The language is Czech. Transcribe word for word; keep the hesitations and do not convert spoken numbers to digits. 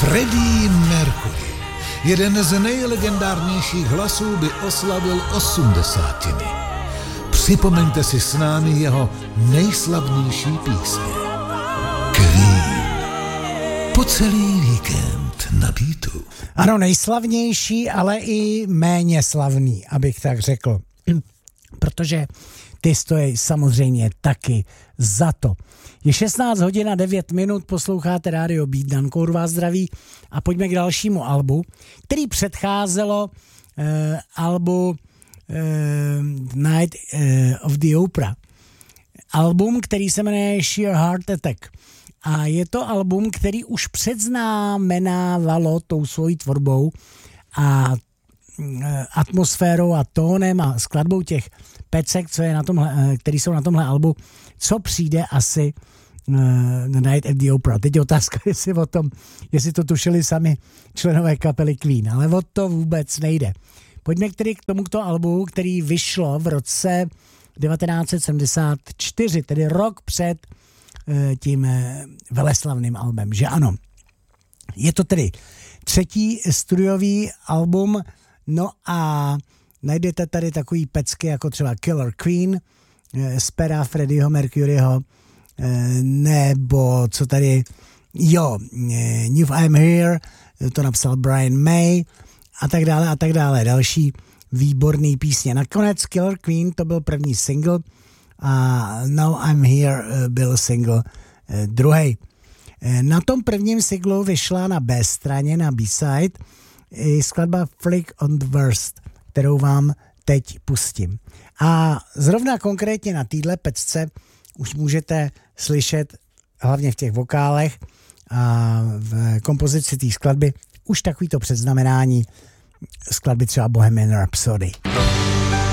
Freddie Mercury, jeden z nejlegendárnějších hlasů, by oslavil osmdesátiny. Připomeňte si s námi jeho nejslavnější písně. Queen. Po celý víkend na Beatu. Ano, nejslavnější, ale i méně slavný, abych tak řekl. Protože ty stojí samozřejmě taky za to. Je šestnáct hodin a devět minut, posloucháte rádio Beat, Dan Kour vás zdraví a pojďme k dalšímu albu, který předcházelo eh, albu eh, Night eh, of the Opera. Album, který se jmenuje Sheer Heart Attack. A je to album, který už předznamenávalo tou svojí tvorbou a eh, atmosférou a tónem a skladbou těch pecek, co je na tomhle, který jsou na tomhle albu, co přijde asi The Night at the Opera. Teď je otázka, jestli o tom, jestli to tušili sami členové kapely Queen, ale o to vůbec nejde. Pojďme tedy k tomuto albu, který vyšlo v roce devatenáct set sedmdesát čtyři, tedy rok před tím veleslavným albem, že ano. Je to tedy třetí studiový album, no a najdete tady takový pecky jako třeba Killer Queen z pera Freddieho Mercuryho, nebo co tady, jo, New I'm Here, to napsal Brian May a tak dále a tak dále. Další výborný písně. Nakonec Killer Queen to byl první single a Now I'm Here byl single druhý. Na tom prvním singlu vyšla na B straně, na B-side, i skladba Flick on the Worst, kterou vám teď pustím. A zrovna konkrétně na téhle pecce už můžete slyšet hlavně v těch vokálech a v kompozici té skladby už takovýto předznamenání skladby třeba Bohemian Rhapsody.